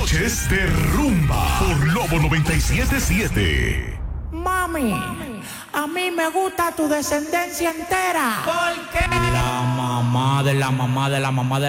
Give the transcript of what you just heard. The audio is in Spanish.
Noches de Rumba por Lobo 97.7. Mami, a mí me gusta tu descendencia entera. ¿Por qué? La mamá de la mamá de la mamá de